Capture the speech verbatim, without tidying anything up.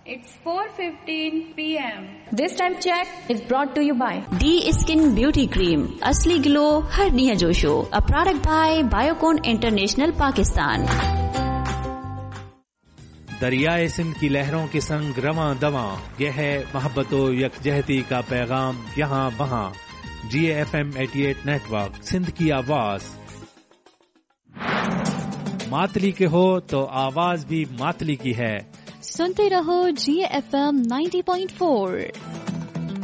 It's four fifteen p m This time check is brought to you by D Skin Beauty Cream. असली glow हर निया जोशो. A product by Biocon International Pakistan. दरियाए Sindh की लहरों के संग रवां दवां, यह है मोहब्बतो यकजहती का पैगाम यहाँ वहाँ. जी एफ एम अठासी नेटवर्क, सिंध की आवाज. मातली के हो तो आवाज भी मातली की है. सुनते रहो जी F M ninety point four.